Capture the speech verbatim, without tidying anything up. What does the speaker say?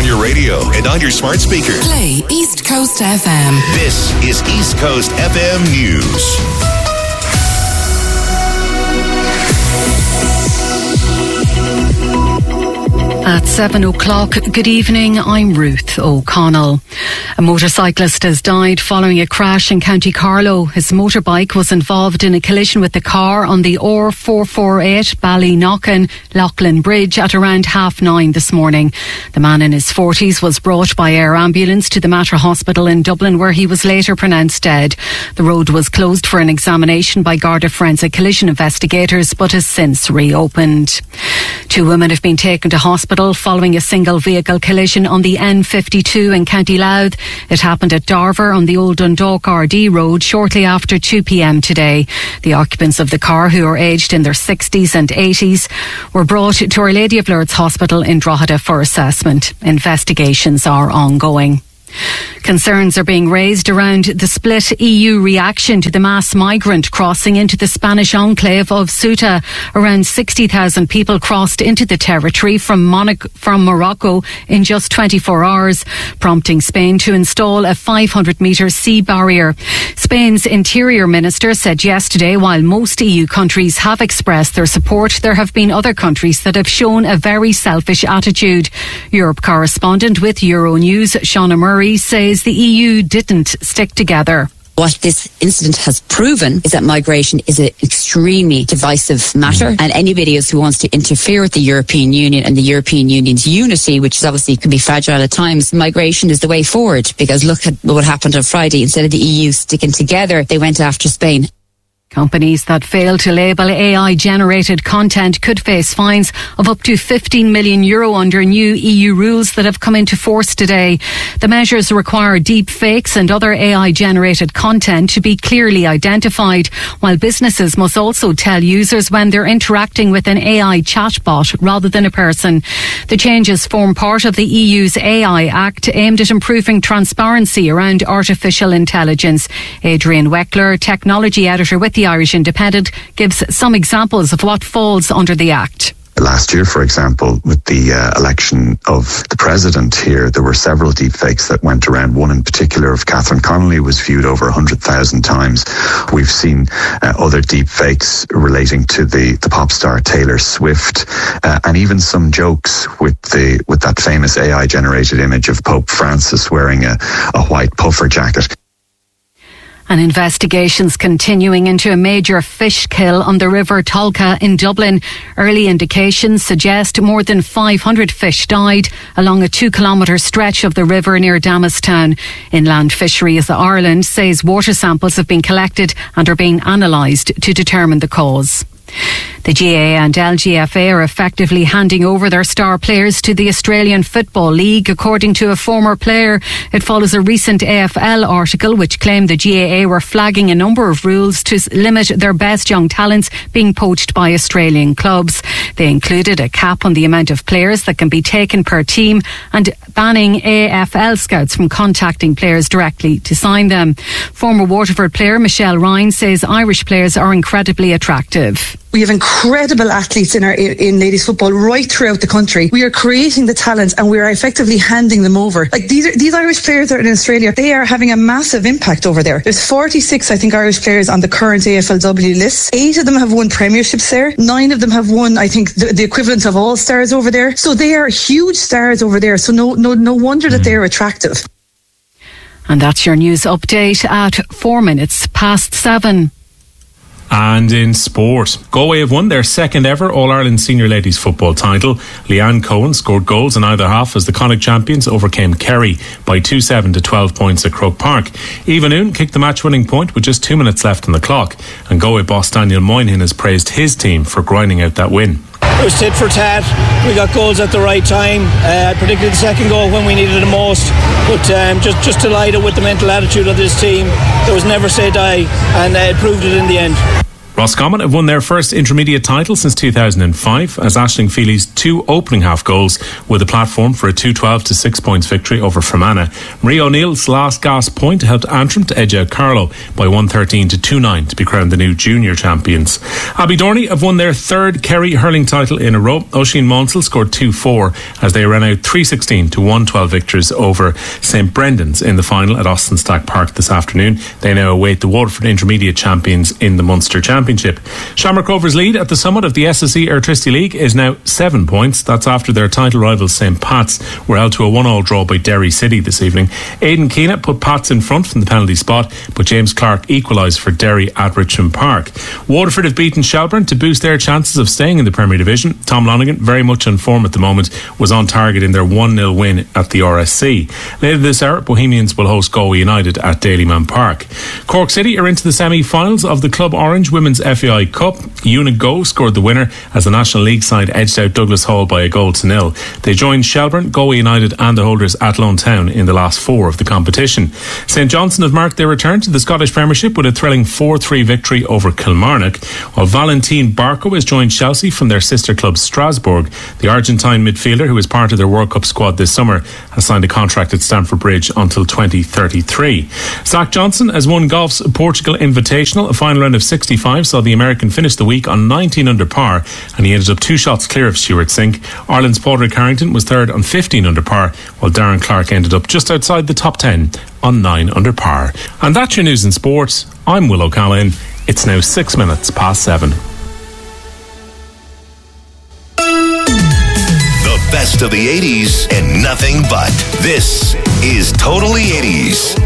on your radio and on your smart speaker. Play East Coast F M. This is East Coast F M News. At seven o'clock, good evening, I'm Ruth O'Connell. A motorcyclist has died following a crash in County Carlow. His motorbike was involved in a collision with the car on the R four forty-eight Ballyknocken Loughlin Bridge at around half nine this morning. The man in his forties was brought by air ambulance to the Mater Hospital in Dublin, where he was later pronounced dead. The road was closed for an examination by Garda Forensic Collision investigators, but has since reopened. Two women have been taken to hospital following a single vehicle collision on the N fifty-two in County Louth. It happened at Darver on the Old Dundalk R D road shortly after two p.m. today. The occupants of the car, who are aged in their sixties and eighties, were brought to Our Lady of Lourdes Hospital in Drogheda for assessment. Investigations are ongoing. Concerns are being raised around the split E U reaction to the mass migrant crossing into the Spanish enclave of Ceuta. Around sixty thousand people crossed into the territory from, Monaco, from Morocco in just twenty-four hours, prompting Spain to install a five hundred metre sea barrier. Spain's Interior Minister said yesterday, while most E U countries have expressed their support, there have been other countries that have shown a very selfish attitude. Europe correspondent with Euronews, Shauna Murray, says the E U didn't stick together. What this incident has proven is that migration is an extremely divisive matter, and anybody else who wants to interfere with the European Union and the European Union's unity, which is obviously can be fragile at times, migration is the way forward. Because look at what happened on Friday. Instead of the E U sticking together, they went after Spain. Companies that fail to label A I-generated content could face fines of up to fifteen million euro under new E U rules that have come into force today. The measures require deep fakes and other A I-generated content to be clearly identified, while businesses must also tell users when they're interacting with an A I chatbot rather than a person. The changes form part of the E U's A I Act, aimed at improving transparency around artificial intelligence. Adrian Weckler, technology editor with the The Irish Independent, gives some examples of what falls under the Act. Last year, for example, with the uh, election of the president here, there were several deepfakes that went around. One in particular of Catherine Connolly was viewed over one hundred thousand times. We've seen uh, other deepfakes relating to the, the pop star Taylor Swift, uh, and even some jokes with the with that famous A I-generated image of Pope Francis wearing a, a white puffer jacket. And investigations continuing into a major fish kill on the River Tolka in Dublin. Early indications suggest more than five hundred fish died along a two kilometre stretch of the river near Damastown. Inland Fisheries Ireland says water samples have been collected and are being analysed to determine the cause. The G A A and L G F A are effectively handing over their star players to the Australian Football League, according to a former player. It follows a recent A F L article which claimed the G A A were flagging a number of rules to limit their best young talents being poached by Australian clubs. They included a cap on the amount of players that can be taken per team and banning A F L scouts from contacting players directly to sign them. Former Waterford player Michelle Ryan says Irish players are incredibly attractive. We have incredible athletes in our in ladies football right throughout the country. We are creating the talent and we are effectively handing them over. Like these are, these Irish players that are in Australia, they are having a massive impact over there. There's forty-six, I think, Irish players on the current A F L W list. Eight of them have won premierships there. Nine of them have won, I think, the, the equivalent of all stars over there. So they are huge stars over there. So no, no, no wonder that they're attractive. And that's your news update at four minutes past seven. And in sport, Galway have won their second ever All-Ireland Senior Ladies Football title. Leanne Cohen scored goals in either half as the Connacht champions overcame Kerry by two seven to twelve points at Croke Park. Eva Noon kicked the match-winning point with just two minutes left on the clock, and Galway boss Daniel Moynihan has praised his team for grinding out that win. It was tit for tat. We got goals at the right time, uh, particularly the second goal when we needed it the most. But um, just, just delighted with the mental attitude of this team. There was never say die, and uh, it proved it in the end. Roscommon have won their first intermediate title since two thousand five as Aisling Feely's two opening half goals were the platform for a two twelve to six points victory over Fermanagh. Marie O'Neill's last gasp point helped Antrim to edge out Carlow by one thirteen to two nine to be crowned the new junior champions. Abbey Dorney have won their third Kerry hurling title in a row. Oisin Monsell scored two four as they ran out three sixteen to one twelve victors over St Brendan's in the final at Austin Stack Park this afternoon. They now await the Waterford intermediate champions in the Munster Championship. Shamrock Rovers' lead at the summit of the S S E Airtricity League is now seven points. That's after their title rivals St Pat's were held to a one all draw by Derry City this evening. Aidan Keena put Pats in front from the penalty spot, but James Clark equalised for Derry at Richmond Park. Waterford have beaten Shelbourne to boost their chances of staying in the Premier Division. Tom Lonigan, very much in form at the moment, was on target in their one nil win at the R S C. Later this hour, Bohemians will host Galway United at Daleyman Park. Cork City are into the semi-finals of the Club Orange Women's F A I Cup. Una Go scored the winner as the National League side edged out Douglas Hall by a goal to nil. They joined Shelbourne, Galway United and the holders Athlone Town in the last four of the competition. St Johnstone have marked their return to the Scottish Premiership with a thrilling four three victory over Kilmarnock, while Valentine Barco has joined Chelsea from their sister club Strasbourg. The Argentine midfielder, who is part of their World Cup squad this summer, has signed a contract at Stamford Bridge until twenty thirty-three. Zach Johnson has won golf's Portugal Invitational. A final round of sixty-five saw the American finish the week on nineteen under par, and he ended up two shots clear of Stuart Sink. Ireland's Padraig Harrington was third on fifteen under par, while Darren Clark ended up just outside the top ten on nine under par. And that's your news in sports. I'm Will O'Callaghan. It's now six minutes past seven. The best of the eighties and nothing but. This is Totally eighties.